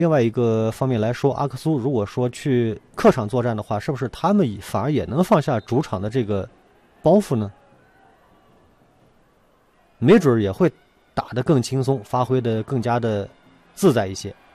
另外一个方面来说，阿克苏如果说去客场作战的话，是不是他们反而也能放下主场的这个包袱呢？没准也会打得更轻松，发挥得更加的自在一些。